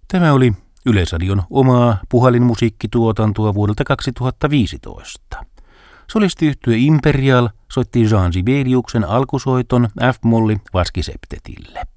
Tämä oli Yleisradion omaa puhelinmusiikkituotantoa vuodelta 2015. Solistiyhtye Imperial soitti Jean Sibeliuksen alkusoiton F-molli vaskiseptetille.